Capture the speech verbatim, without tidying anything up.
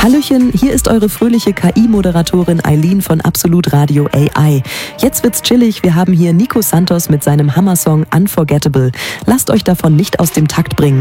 Hallöchen, hier ist eure fröhliche K I-Moderatorin Eileen von Absolut Radio A I. Jetzt wird's chillig, wir haben hier Nico Santos mit seinem Hammersong Unforgettable. Lasst euch davon nicht aus dem Takt bringen.